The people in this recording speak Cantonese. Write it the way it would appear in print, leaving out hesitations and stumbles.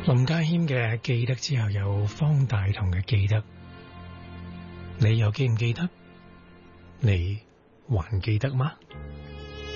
林家謙嘅記得之後有方大同嘅記得，你又記唔記得？你還記得嗎？